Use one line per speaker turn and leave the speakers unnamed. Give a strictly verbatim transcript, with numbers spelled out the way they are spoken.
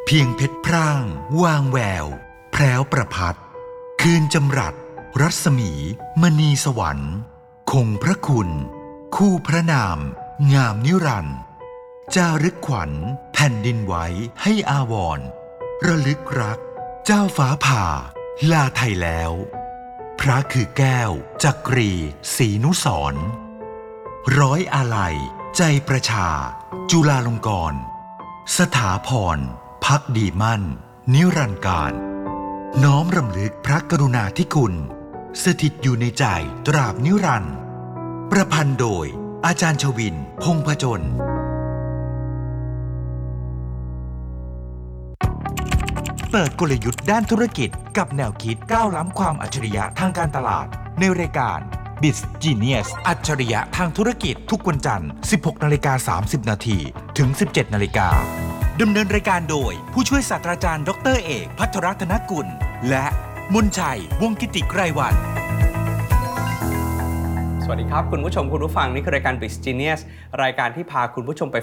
เพียงเพชรพร่างวางแววแพรวประพัดคืนจำรัดรัศมีมณีสวรรค์คงพระคุณคู่พระนามงามนิรันดร์จารึกขวัญแผ่นดินไว้ให้อาวรณ์ระลึกรักเจ้าฟ้าผ่าลาไทยแล้วพระคือแก้วจักรีศรีนุสรณ์ร้อยอาลัยใจประชาจุฬาลงกรณ์สถาพรพักดีมั่นนิรันดร์การน้อมรำลึกพระกรุณาธิคุณสถิตอยู่ในใจตราบนิรันดร์ประพันธ์โดยอาจารย์ชวินพงษ์ผจญเปิดกลยุทธ์ด้านธุรกิจกับแนวคิดก้าวล้ำความอัจฉริยะทางการตลาดในรายการ Biz Genius อัจฉริยะทางธุรกิจทุกวันจันทร์ สิบหกนาฬิกาสามสิบนาทีถึง สิบเจ็ดนาฬิกาดำเนินรายการโดยผู้ช่วยศาสตราจารย์ดรเอกภัทรรัตนกุลและมนชัยวงศ์กิติไกรวรรณ
สวัสดีครับคุณผู้ชมคุณผู้ฟังนี่คือรายการ Biz Genius รายการที่พาคุณผู้ชมไป